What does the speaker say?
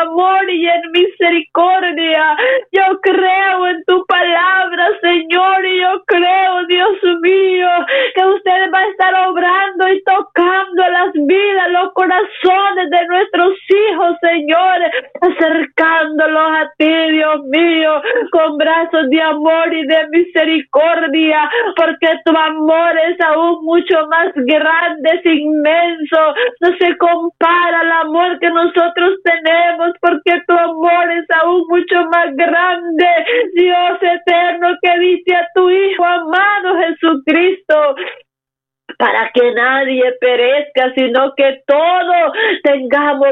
amor y en misericordia. Yo creo en tu palabra, Señor, y yo creo, Dios mío, que usted va a estar obrando y tocando las vidas, los corazones de nuestros hijos, Señor, acercándolos a ti, Dios mío, con brazos de amor y de misericordia, porque tu amor es aún mucho más grande, es inmenso, no se compara al amor que nosotros tenemos, porque tu amor es aún mucho más grande, Dios eterno, que diste a tu Hijo amado Jesucristo, para que nadie perezca, sino que todos tengamos